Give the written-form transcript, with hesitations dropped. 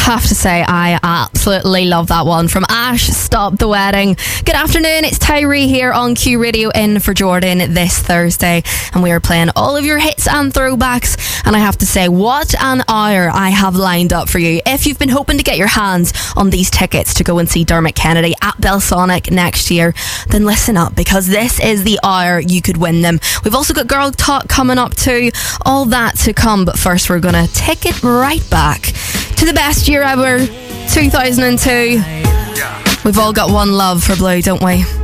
have to say, I absolutely love that one from Ash, Stop the Wedding. Good afternoon, it's Tyree here on Q Radio in for Jordan this Thursday, and we are playing all of your hits and throwbacks. And I have to say, what an hour I have lined up for you. If you've been hoping to get your hands on these tickets to go and see Dermot Kennedy at Belsonic next year, then listen up, because this is the hour you could win them. We've also got Girl Talk coming up too, all that to come. But first, we're going to take it right back to the best year ever, 2002. We've all got one love for Blue, don't we?